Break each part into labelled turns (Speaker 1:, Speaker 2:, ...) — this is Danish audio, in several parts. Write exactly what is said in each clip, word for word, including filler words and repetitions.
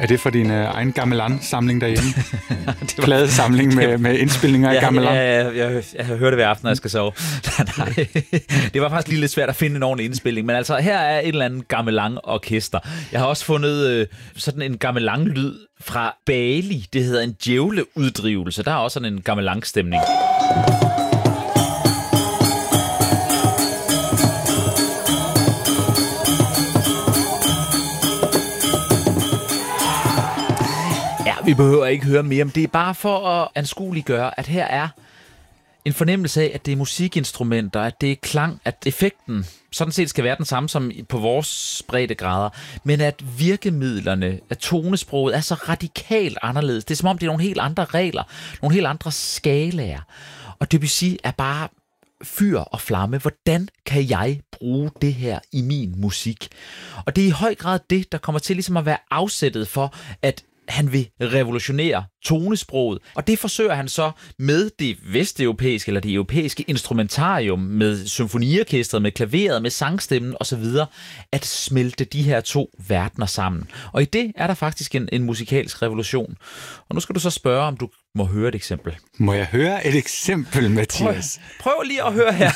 Speaker 1: det for din uh, egen gamelan-samling derhjemme? Pladesamling med, med indspilninger
Speaker 2: ja,
Speaker 1: af gamelan?
Speaker 2: Ja, ja, ja, jeg, jeg hører det hver aften, når jeg skal sove. Nej, det var faktisk lige lidt svært at finde en ordentlig indspilning, men altså, her er et eller andet gamelan-orkester. Jeg har også fundet øh, sådan en gamelan-lyd fra Bali. Det hedder en djævleuddrivelse. Der er også sådan en gamelan-stemning. Vi behøver ikke høre mere, men det er bare for at anskueliggøre, at her er en fornemmelse af, at det er musikinstrumenter, at det er klang, at effekten sådan set skal være den samme som på vores breddegrader, men at virkemidlerne, at tonesproget er så radikalt anderledes. Det er som om, det er nogle helt andre regler, nogle helt andre skalaer. Og Debussy er bare fyr og flamme. Hvordan kan jeg bruge det her i min musik? Og det er i høj grad det, der kommer til ligesom at være afsættet for, at han vil revolutionere tonesproget, og det forsøger han så med det vesteuropæiske eller det europæiske instrumentarium, med symfoniorkestret, med klaveret, med sangstemmen osv., at smelte de her to verdener sammen. Og i det er der faktisk en, en musikalsk revolution. Og nu skal du så spørge, om du må høre et eksempel.
Speaker 1: Må jeg høre et eksempel, Mathias?
Speaker 2: Prøv, prøv lige at høre her.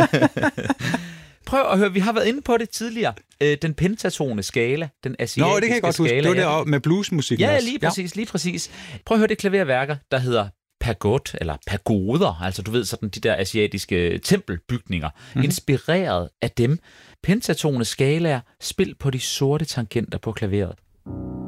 Speaker 2: Prøv at høre, vi har været inde på det tidligere. Øh, den pentatone skala, den asiatiske skala.
Speaker 1: Nå, det kan jeg godt huske. Det var der med bluesmusik.
Speaker 2: Ja, lige præcis, ja. lige præcis. Prøv at høre det klaverværker, der hedder pagot, eller pagoder, altså du ved, sådan de der asiatiske tempelbygninger, mm-hmm. inspireret af dem. Pentatone skalaer, spil på de sorte tangenter på klaveret.